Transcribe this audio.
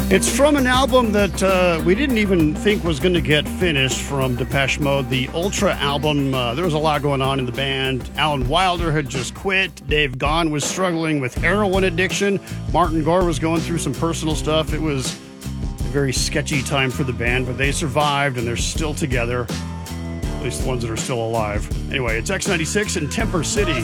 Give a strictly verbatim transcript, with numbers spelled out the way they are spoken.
It's from an album that uh, we didn't even think was going to get finished from Depeche Mode, the Ultra album. Uh, there was a lot going on in the band. Alan Wilder had just quit. Dave Gahan was struggling with heroin addiction. Martin Gore was going through some personal stuff. It was a very sketchy time for the band, but they survived and they're still together. At least the ones that are still alive. Anyway, it's X ninety-six in Temper City.